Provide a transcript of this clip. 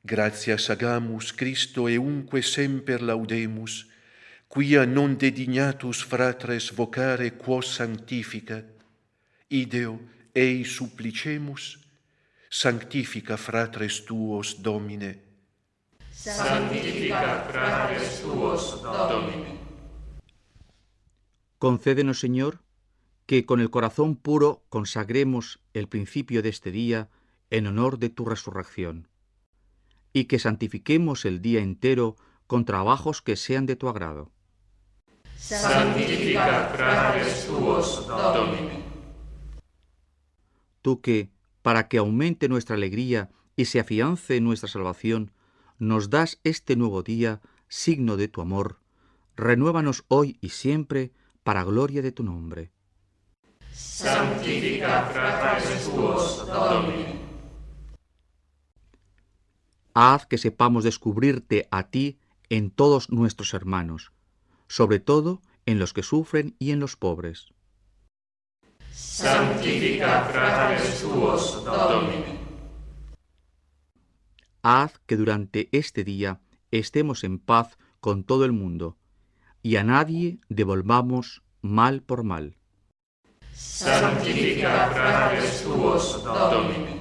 Gratias agamus Christo eunque semper laudemus, quia non dedignatus fratres vocare quos sanctificat, ideo ei supplicemus, sanctifica fratres tuos, Domine. Sanctifica fratres tuos, Domine. Concédenos, Señor, que con el corazón puro consagremos el principio de este día en honor de tu resurrección, y que santifiquemos el día entero con trabajos que sean de tu agrado. Sanctifica fratres tuos, Domine. Tú que, para que aumente nuestra alegría y se afiance nuestra salvación, nos das este nuevo día, signo de tu amor, renuévanos hoy y siempre para gloria de tu nombre. Sanctifica fratres tuos, Domine. Haz que sepamos descubrirte a ti en todos nuestros hermanos, sobre todo en los que sufren y en los pobres. Sanctifica fratres tuos, Domine. Haz que durante este día estemos en paz con todo el mundo, y a nadie devolvamos mal por mal. Sanctifica fratres tuos, Domine.